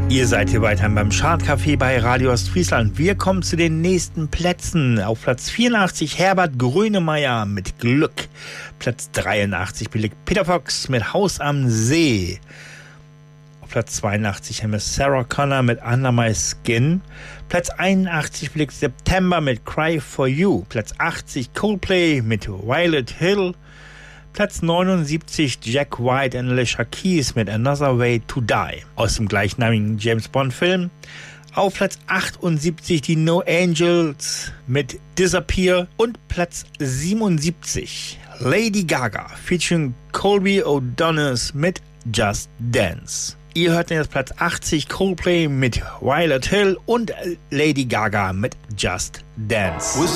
Ihr seid hier weiterhin beim Chartcafé bei Radio Ostfriesland. Wir kommen zu den nächsten Plätzen. Auf Platz 84 Herbert Grönemeyer mit Glück. Platz 83 belegt Peter Fox mit Haus am See. Auf Platz 82 haben wir Sarah Connor mit Under My Skin. Platz 81 belegt September mit Cry For You. Platz 80 Coldplay mit Violet Hill. Platz 79 Jack White und Alicia Keys mit Another Way to Die aus dem gleichnamigen James Bond Film. Auf Platz 78 die No Angels mit Disappear und Platz 77 Lady Gaga featuring Colby O'Donnell mit Just Dance. Ihr hört jetzt Platz 80 Coldplay mit Violet Hill und Lady Gaga mit Just Dance.